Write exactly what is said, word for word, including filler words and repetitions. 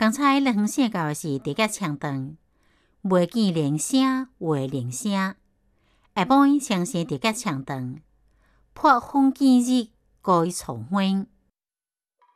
刚才日方醒到是直甲长长，袂见铃声话铃声，下晡双生直甲长长，破风见日改草花。